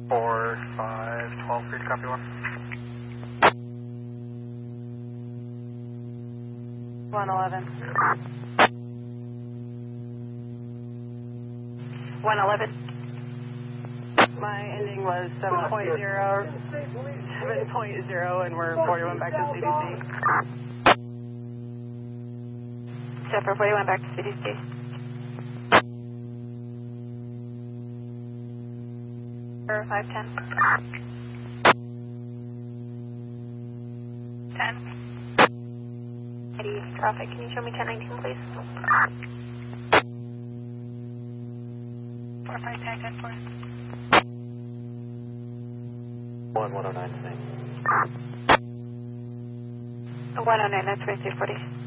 4, 5, 12, please copy 1. 111. 111. My ending was 7.0, and we're 41 back to CDC. So for 41 back to CDC. For 510. 10. Traffic, can you show me 1019, please? 4510, 10 109 tonight. 109, that's 2340.